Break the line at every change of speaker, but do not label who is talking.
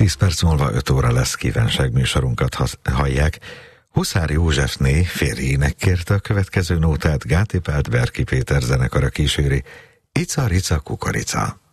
10 perc múlva 5 óra lesz, kívánság műsorunkat hallják. Huszár Józsefné férjének kérte a következő nótát, Gáti Pál Berki Péter zenekara kíséri. Ica, rica, kukorica.